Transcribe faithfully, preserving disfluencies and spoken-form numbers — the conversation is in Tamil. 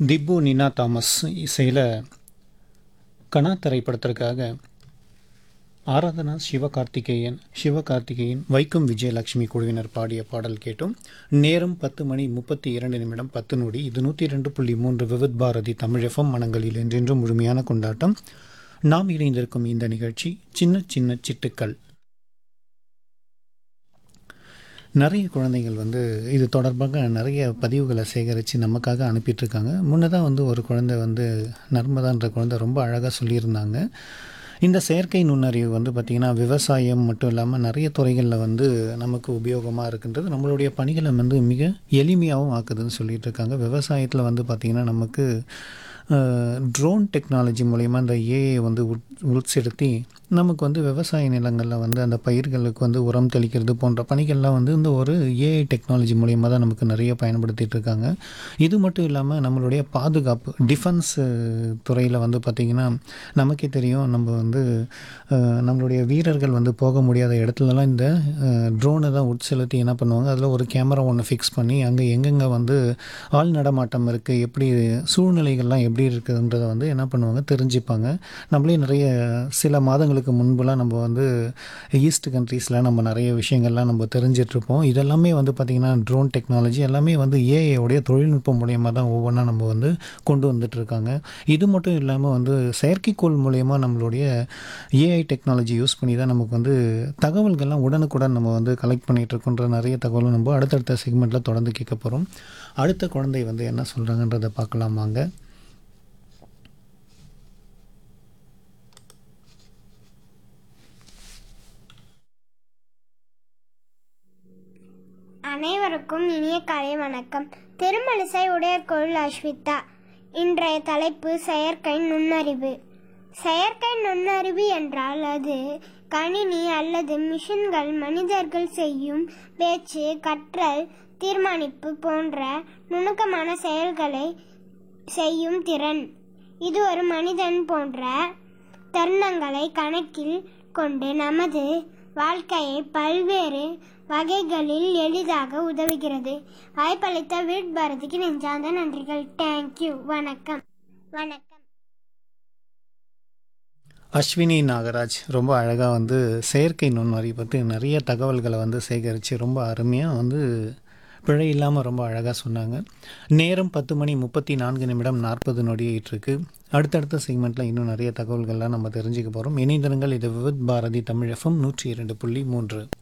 திப்பு நினா தாமஸ் இசையில் கனா திரைப்படத்திற்காக ஆராதனா சிவகார்த்திகேயன் சிவகார்த்திகேயன் வைக்கம் விஜயலட்சுமி குழுவினர் பாடிய பாடல் கேட்டோம். நேரம் பத்து மணி முப்பத்தி இரண்டு நிமிடம் பத்து நொடி. இது நூற்றி ரெண்டு புள்ளி மூன்று விவித் பாரதி தமிழ் எஃப்எம் மனங்களில் என்றென்றும் முழுமையான கொண்டாட்டம். நாம் இணைந்திருக்கும் இந்த நிகழ்ச்சி சின்ன சின்ன சிட்டுக்கள். நிறைய குழந்தைகள் வந்து இது தொடர்பாக நிறைய பதிவுகளை சேகரித்து நமக்காக அனுப்பிட்டுருக்காங்க. முன்னதாக வந்து ஒரு குழந்தை வந்து நர்மதான்ற குழந்தை ரொம்ப அழகாக சொல்லியிருந்தாங்க. இந்த செயற்கை நுண்ணறிவு வந்து பார்த்திங்கன்னா விவசாயம் மட்டும் இல்லாமல் நிறைய துறைகளில் வந்து நமக்கு உபயோகமாக இருக்கின்றது. நம்மளுடைய பணிகளை வந்து மிக எளிமையாகவும் ஆக்குதுன்னு சொல்லிட்டு இருக்காங்க. விவசாயத்தில் வந்து பார்த்திங்கன்னா நமக்கு ட்ரோன் டெக்னாலஜி மூலயமா இந்த ஏஐ வந்து உட் உட்செலுத்தி நமக்கு வந்து விவசாய நிலங்களில் வந்து அந்த பயிர்களுக்கு வந்து உரம் தெளிக்கிறது போன்ற பணிகள்லாம் வந்து இந்த ஒரு ஏஐ டெக்னாலஜி மூலயமா தான் நமக்கு நிறைய பயன்படுத்திகிட்டு இருக்காங்க. இது மட்டும் இல்லாமல் நம்மளுடைய பாதுகாப்பு டிஃபென்ஸ் துறையில் வந்து பார்த்திங்கன்னா நமக்கே தெரியும், நம்ம வந்து நம்மளுடைய வீரர்கள் வந்து போக முடியாத இடத்துலலாம் இந்த ட்ரோனை தான் உட்செலுத்தி என்ன பண்ணுவாங்க, அதில் ஒரு கேமரா ஒன்று ஃபிக்ஸ் பண்ணி அங்கே எங்கெங்கே வந்து ஆள் நடமாட்டம் இருக்குது, எப்படி சூழ்நிலைகள்லாம் எப்படி இருக்குதுன்றதை வந்து என்ன பண்ணுவாங்க தெரிஞ்சுப்பாங்க. நம்மளே நிறைய சில மாதங்களுக்கு முன்புலாம் நம்ம வந்து ஈஸ்ட் கண்ட்ரீஸில் நம்ம நிறைய விஷயங்கள்லாம் நம்ம தெரிஞ்சிட்ருப்போம். இதெல்லாமே வந்து பார்த்திங்கன்னா ட்ரோன் டெக்னாலஜி எல்லாமே வந்து ஏஐயோடைய தொழில்நுட்பம் மூலயமா தான் ஒவ்வொன்றா நம்ம வந்து கொண்டு வந்துட்டுருக்காங்க. இது மட்டும் இல்லாமல் வந்து செயற்கைக்கோள் மூலயமா நம்மளுடைய ஏஐ டெக்னாலஜி யூஸ் பண்ணி தான் நமக்கு வந்து தகவல்கள்லாம் உடனுக்குடன் நம்ம வந்து கலெக்ட் பண்ணிகிட்ருக்கோன்ற நிறைய தகவலும் நம்ம அடுத்தடுத்த செக்மெண்ட்டில் தொடர்ந்து கேட்க போகிறோம். அடுத்த குழந்தை வந்து என்ன சொல்கிறாங்கன்றதை பார்க்கலாமாங்க. அனைவருக்கும் இனிய காலை வணக்கம். திருமலிசை உடையர்கோவில் அஸ்விதா. இன்றைய தலைப்பு செயற்கை நுண்ணறிவு. செயற்கை நுண்ணறிவு என்றால் அது கணினி அல்லது மிஷின்கள் மனிதர்கள் செய்யும் பேச்சு, கற்றல், தீர்மானிப்பு போன்ற நுணுக்கமான செயல்களை செய்யும் திறன். இது ஒரு மனிதன் போன்ற தருணங்களை கணக்கில் கொண்டு நமது வாழ்க்கையை பல்வேறு வகைகளில் எளிதாக உதவுகிறது. வாய்ப்பளித்த வீட் பாரதிக்கு நெஞ்சார்ந்த நன்றிகள். தேங்க்யூ. வணக்கம். வணக்கம். அஸ்வினி நாகராஜ் ரொம்ப அழகாக வந்து செயற்கை நுண்ணறிவு பற்றி நிறைய தகவல்களை வந்து சேகரித்து ரொம்ப அருமையாக வந்து பிழை இல்லாமல் ரொம்ப அழகாக சொன்னாங்க. நேரம் பத்து மணி முப்பத்தி நான்கு நிமிடம் நாற்பது நொடியிட்டிருக்கு. அடுத்தடுத்த செக்மெண்ட்டில் இன்னும் நிறைய தகவல்கள்லாம் நம்ம தெரிஞ்சுக்க போகிறோம். இணைந்திருங்கள். இது விவித் பாரதி தமிழ் எஃப்எம் நூற்றி இரண்டு புள்ளி மூன்று.